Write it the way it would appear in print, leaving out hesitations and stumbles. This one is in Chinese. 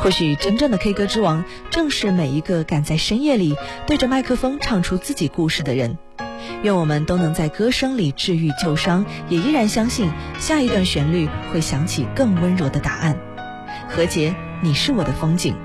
或许真正的 K 歌之王，正是每一个敢在深夜里对着麦克风唱出自己故事的人。愿我们都能在歌声里治愈旧伤，也依然相信下一段旋律会响起更温柔的答案。何洁，你是我的风景。